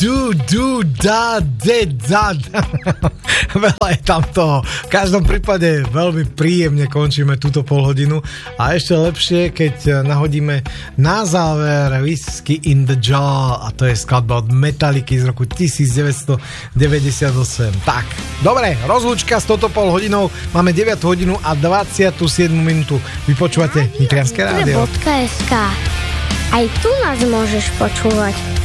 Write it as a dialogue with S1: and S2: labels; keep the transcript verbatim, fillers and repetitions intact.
S1: du, du, da, de, da, da. Veľa je tam toho. V každom prípade veľmi príjemne končíme túto polhodinu a ešte lepšie, keď nahodíme na záver Whiskey in the Jar a to je skladba od Metalliky z roku devätnásťstodeväťdesiatosem. Tak, dobre, rozlúčka s touto polhodinou. Máme deviatu hodinu a dvadsiatu siedmu minútu. Vy počúvate Nitrianske rádio.
S2: Aj tu nás môžeš počúvať.